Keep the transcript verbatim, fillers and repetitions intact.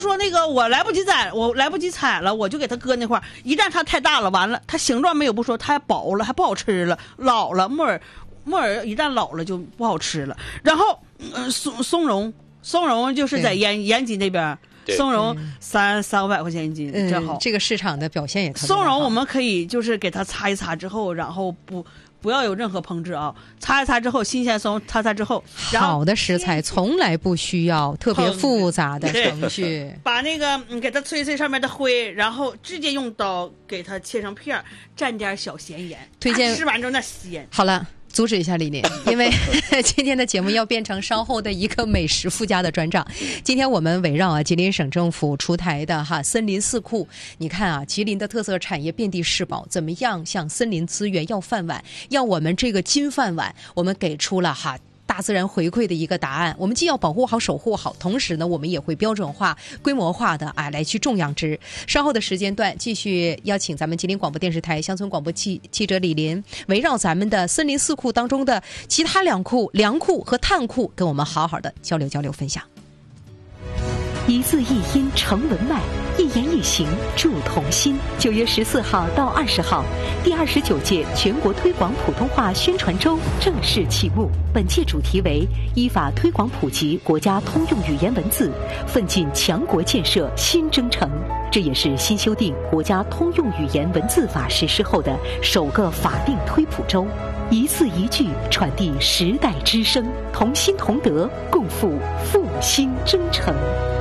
说那个我来不及摘，我来不及采了，我就给它搁那块儿。一旦它太大了，完了它形状没有不说，它还薄了，还不好吃了，老了木耳木耳一旦老了就不好吃了。然后，呃、松松茸松茸就是在延延吉那边。松茸三三五百块钱一斤，真好、 嗯。这个市场的表现也特别好。 松茸我们可以就是给它擦一擦之后，然后不不要有任何烹制啊，擦一擦之后，新鲜松擦擦之后， 好的食材从来不需要特别复杂的程序。 把那个嗯给它吹吹上面的灰，然后直接用刀给它切成片，蘸点小咸盐， 推荐吃完之后那鲜。 好了。阻止一下李林，因为今天的节目要变成稍后的一个美食附加的专场。今天我们围绕啊吉林省政府出台的哈森林四库，你看啊，吉林的特色产业遍地是宝，怎么样向森林资源要饭碗，要我们这个金饭碗，我们给出了哈。大自然回馈的一个答案，我们既要保护好守护好，同时呢我们也会标准化规模化的啊来去种养殖。稍后的时间段继续邀请咱们吉林广播电视台乡村广播记记者李林，围绕咱们的森林四库当中的其他两库粮库和炭库跟我们好好的交流交流分享。 一字一音成文脉，一言一行铸同心。九月十四号到二十号，第二十九届全国推广普通话宣传周正式启幕。本届主题为依法推广普及国家通用语言文字，奋进强国建设新征程。这也是新修订国家通用语言文字法实施后的首个法定推普周。一字一句传递时代之声，同心同德，共赴复兴征程。